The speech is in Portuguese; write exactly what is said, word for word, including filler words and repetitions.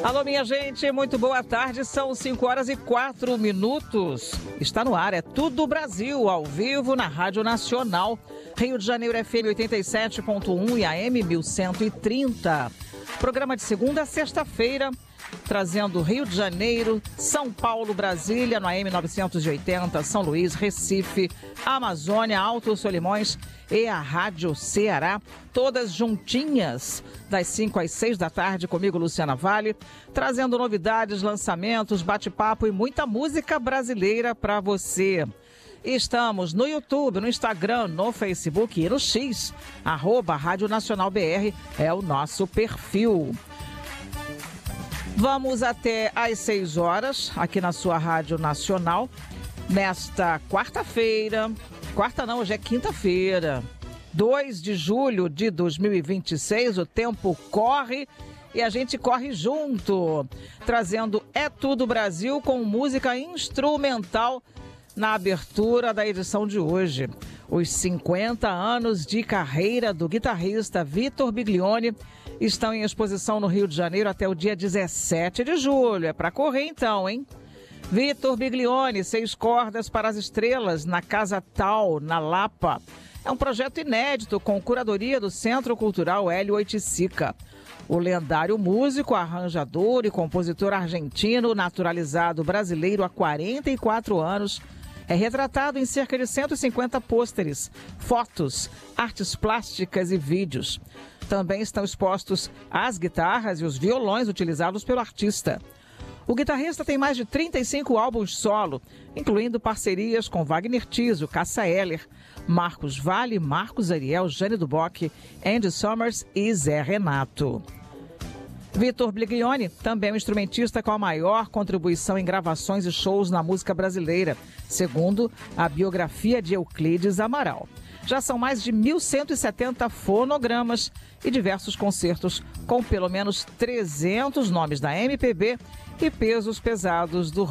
Alô, minha gente, muito boa tarde, são cinco horas e quatro minutos. Está no ar, é Tudo Brasil, ao vivo na Rádio Nacional, Rio de Janeiro F M oitenta e sete ponto um e A M mil cento e trinta. Programa de segunda a sexta-feira, trazendo Rio de Janeiro, São Paulo, Brasília, no A M novecentos e oitenta, São Luís, Recife, Amazônia, Alto Solimões e a Rádio Ceará, todas juntinhas, das cinco às seis da tarde, comigo, Luciana Vale, trazendo novidades, lançamentos, bate-papo e muita música brasileira para você. Estamos no YouTube, no Instagram, no Facebook e no X, arroba Rádio Nacional B R é o nosso perfil. Vamos até às seis horas, aqui na sua Rádio Nacional, nesta quarta-feira, quarta não, hoje é quinta-feira, dois de julho de dois mil e vinte e seis, o tempo corre e a gente corre junto, trazendo É Tudo Brasil com música instrumental na abertura da edição de hoje. Os cinquenta anos de carreira do guitarrista Vitor Biglione estão em exposição no Rio de Janeiro até o dia dezessete de julho. É para correr então, hein? Vitor Biglione, Seis Cordas para as Estrelas, na Casa Tal, na Lapa. É um projeto inédito com curadoria do Centro Cultural Hélio Oiticica. O lendário músico, arranjador e compositor argentino, naturalizado brasileiro há quarenta e quatro anos, é retratado em cerca de cento e cinquenta pôsteres, fotos, artes plásticas e vídeos. Também estão expostos as guitarras e os violões utilizados pelo artista. O guitarrista tem mais de trinta e cinco álbuns solo, incluindo parcerias com Wagner Tiso, Cássia Eller, Marcos Valle, Marcos Ariel, Jane Duboc, Andy Summers e Zé Renato. Vitor Biglione também é um instrumentista com a maior contribuição em gravações e shows na música brasileira, segundo a biografia de Euclides Amaral. Já são mais de mil cento e setenta fonogramas e diversos concertos com pelo menos trezentos nomes da M P B e pesos pesados do